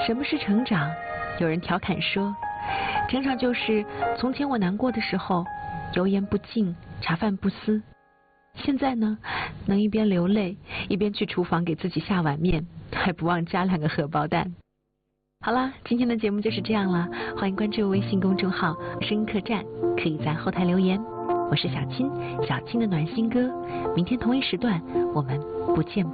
什么是成长？有人调侃说，成长就是从前我难过的时候，油盐不进，茶饭不思。现在呢，能一边流泪，一边去厨房给自己下碗面，还不忘加2个荷包蛋。好啦，今天的节目就是这样了，欢迎关注微信公众号声音客栈，可以在后台留言。我是小青，小青的暖心歌，明天同一时段我们不见不散。